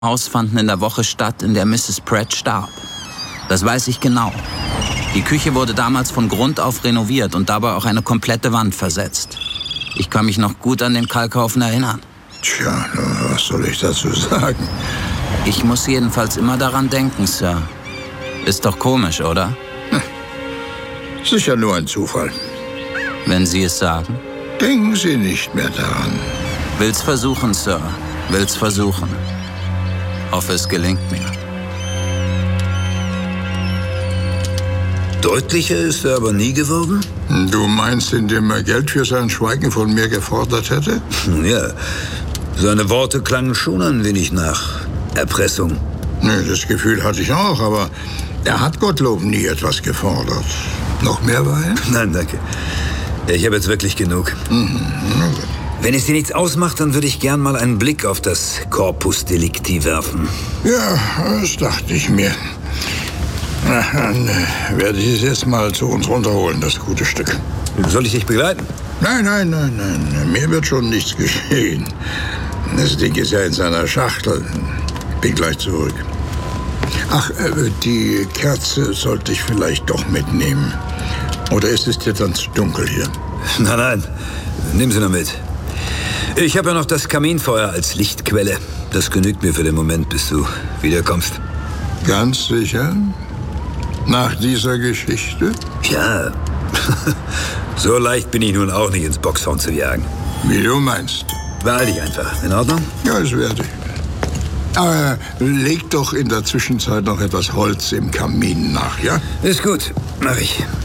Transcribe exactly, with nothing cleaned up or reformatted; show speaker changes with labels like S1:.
S1: Haus fanden in der Woche statt, in der Misses Pratt starb. Das weiß ich genau. Die Küche wurde damals von Grund auf renoviert und dabei auch eine komplette Wand versetzt. Ich kann mich noch gut an den Kalkhaufen erinnern.
S2: Tja, was soll ich dazu sagen?
S1: Ich muss jedenfalls immer daran denken, Sir. Ist doch komisch, oder?
S2: Hm. Sicher nur ein Zufall.
S1: Wenn Sie es sagen.
S2: Denken Sie nicht mehr daran.
S1: Will's versuchen, Sir. Will's versuchen. Hoffe, es gelingt mir.
S3: Deutlicher ist er aber nie geworden?
S2: Du meinst, indem er Geld für sein Schweigen von mir gefordert hätte?
S3: Ja, seine Worte klangen schon ein wenig nach Erpressung.
S2: Nee, das Gefühl hatte ich auch, aber er hat Gottlob nie etwas gefordert. Noch mehr Wein?
S3: Nein, danke. Ich habe jetzt wirklich genug.
S2: Mhm.
S3: Wenn es dir nichts ausmacht, dann würde ich gern mal einen Blick auf das Corpus Delicti werfen.
S2: Ja, das dachte ich mir. Na, dann äh, werde ich es jetzt mal zu uns runterholen, das gute Stück.
S3: Soll ich dich begleiten?
S2: Nein, nein, nein, nein. Mir wird schon nichts geschehen. Das Ding ist ja in seiner Schachtel. Bin gleich zurück. Ach, äh, die Kerze sollte ich vielleicht doch mitnehmen. Oder ist es dir dann zu dunkel hier?
S3: Nein, nein. Nimm sie nur mit. Ich habe ja noch das Kaminfeuer als Lichtquelle. Das genügt mir für den Moment, bis du wiederkommst.
S2: Ganz sicher? Nach dieser Geschichte?
S3: Ja. So leicht bin ich nun auch nicht ins Boxhorn zu jagen.
S2: Wie du meinst.
S3: Beeil dich einfach. In Ordnung?
S2: Ja, das werde ich. Aber leg doch in der Zwischenzeit noch etwas Holz im Kamin nach, ja?
S3: Ist gut. Mach ich.